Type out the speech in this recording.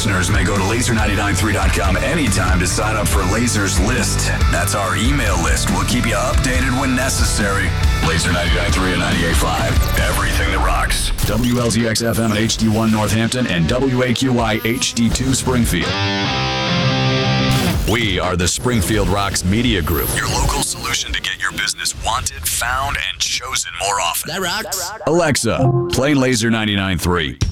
listeners may go to laser993.com anytime to sign up for Laser's List. That's our email list. We'll keep you updated when necessary. Laser 99.3 and 98.5. Everything that rocks. WLZX FM at HD1 Northampton and WAQY HD2 Springfield. We are the Springfield Rocks Media Group, your local solution to get your business wanted, found, and chosen more often. That rocks. Alexa, play Laser 99.3.